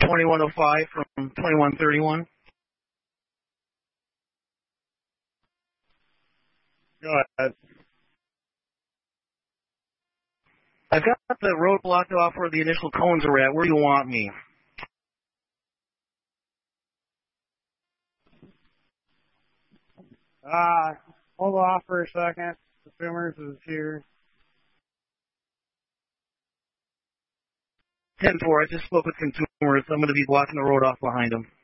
2105 from 2131. Go ahead. I've got the road blocked off where the initial cones are at. Where do you want me? Hold off for a second. Consumers is here. 10-4, I just spoke with consumers. I'm going to be blocking the road off behind them.